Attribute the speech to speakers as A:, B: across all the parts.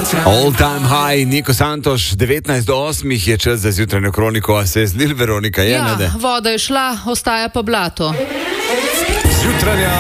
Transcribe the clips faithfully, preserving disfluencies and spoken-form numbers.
A: All time high, Niko Santoš, devetnajst do osmih je čas za zjutranjo kroniko, a se je zlil Veronika, je,
B: ja,
A: ne?
B: Voda je šla, ostaja pa blato.
C: Zjutranja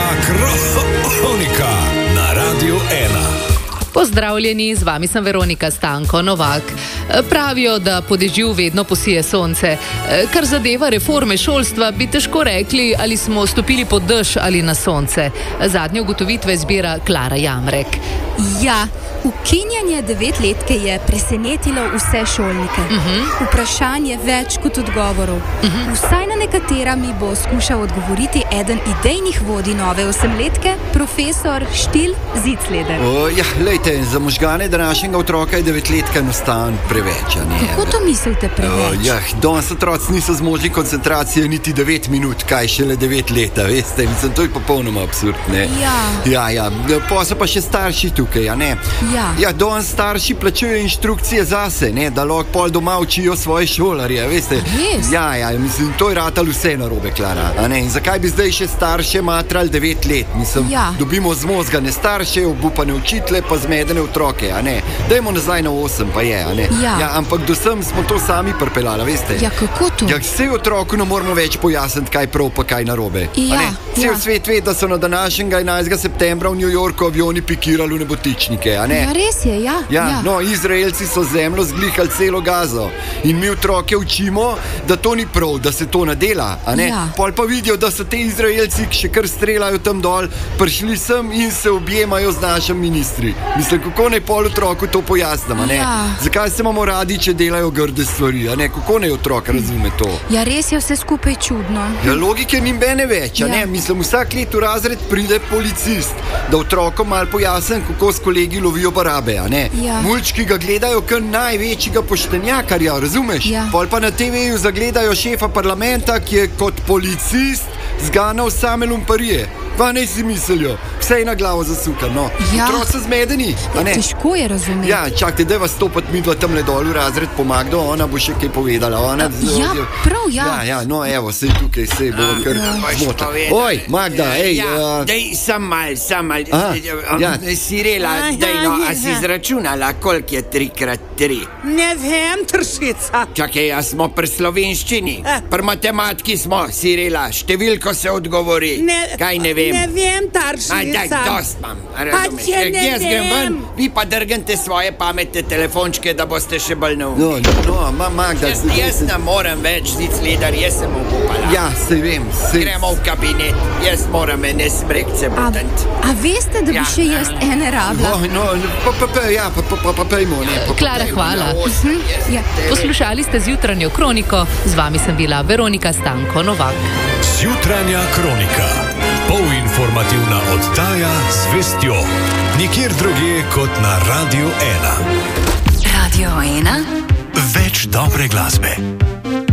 C: kronika na Radiu ena.
B: Pozdravljeni, z vami sem Veronika Stanko Novak. Pravijo, da po dežju vedno posije sonce. Kar zadeva reforme šolstva, bi težko rekli, ali smo stopili pod dež ali na sonce. Zadnje ugotovitve zbira Klara Jamrek.
D: Ja, ukinjanje devetletke je presenetilo vse šolnike. Uh-huh. Vprašanje več kot odgovorov. Uh-huh. Vsaj na nekatera mi bo skušal odgovoriti eden idejnih vodij nove osemletke, profesor Štil Zicleder.
E: O, ja, lejte, za možgane današnjega otroka je devetletka enostaven preveč, a ne?
D: Kako to mislite preveč?
E: O, ja, danes otroci niso zmožni koncentracije niti devet minut, kaj šele devet leta, veste, mislim, to je popolnoma absurd, ne?
D: Ja.
E: Ja, ja, pa so pa še starši tukaj, a ne?
D: Ja.
E: Ja, danes starši plačujejo inštrukcije zase, ne, da lahko pol doma učijo svoje šolarje, veste.
D: Res?
E: Ja, ja, mislim, to je ratalo vse narobe, Klara, a ne? In zakaj bi zdaj še starše matrali devet let? Mislim,
D: ja.
E: Dobimo zmozgane starše, obupane učitele, pa zmedene otroke, a ne? Dajmo nazaj na osem, pa je, a ne?
D: Ja.
E: Ja, ampak do sem smo to sami pripeljali, veste.
D: Ja, kako to?
E: Ja, vse otroku ne moramo več pojasniti, kaj prav, pa kaj narobe.
D: Ja,
E: Cel
D: ja.
E: svet ve, da so na današnjega enajstega septembra v New Yorku avioni pikirali v nebotičnike, a ne?
D: Ja, res je, ja.
E: Ja,
D: ja.
E: no, Izraelci so zemljo zglihali celo Gazo in mi otroke učimo, da to ni prav, da se to ne dela, a ne?
D: Ja.
E: Pol pa vidijo, da so te Izraelci, ki še kar strelajo tam dol, prišli sem in se objemajo z našim ministri. Mislim, kako naj pol otroku to pojasnim, a ne?
D: Ja.
E: Zakaj se imamo radi, če delajo grde stvari, a ne? Kako naj otrok razume to?
D: Ja, res je vse skupaj čudno.
E: Ja, logike ni bene več, a ne?
D: Ja.
E: Mislim, vsak let v razred pride policist, da otrokom malo pojasnim, kako s kolegi lovijo barabe, a ne?
D: Ja.
E: Mulčki ga gledajo kot največjega poštenjakarja, razumeš?
D: Ja.
E: Pol pa na te veju zagledajo šefa parlamenta, ki je kot policist zganal same lumparije. Pa ne si mislijo, vse je na glavo zasukan, no.
D: Ja.
E: Otroci so zmedeni, a ne?
D: Težko je razumeti.
E: Ja, čakajte, daj vas stopati midva tamle dol v razred po Magdo, ona bo še kaj povedala. Ona,
D: Ja, prav, ja.
E: Ja, ja, no evo, sej tukaj, sej bo kar zmota. Oj, Magda, ej.
F: Ja,
E: uh,
F: daj, sam mal, sam mal.
E: Aha, ja.
F: Sirela, daj no, a si izračunala, koliko je tri krat tri?
G: Ne vem, tršica.
F: Čakaj, a smo pri slovenščini? Pri matematiki smo, Sirela, številko se odgovori.
G: Ne,
F: Kaj ne vem?
G: Ne vem,
F: Aj, daj,
G: taršica.
F: dost imam, razumeš?
G: če ne
F: Jaz grem ven,
G: vem.
F: vi pa drgnite svoje pametne telefončke, da boste še bolj neumni.
E: No, no, no, ma, Magda.
F: Jaz,
E: zdaj-
F: jaz ne morem več, Zicleder, jaz sem obupala.
E: Ja, sej vem, sej.
F: Gremo v kabinet, jaz moram ene smrekce
D: A,
F: budent.
D: a veste, da bi
F: Ja.
D: še jaz ene rabla?
E: Oh, no, pa, pa, pa, ja, pa, pa, pa, pa pejmo, ne. Pa, pa,
B: Klara, hvala.
D: Ja.
B: Poslušali ste zjutranjo kroniko, z vami sem bila Veronika Stanko Novak.
C: Zjutranja kronika. Polinformativna oddaja z vestjo. Nikjer drugje kot na Radiu ena.
H: Radio ena.
C: Več dobre glasbe.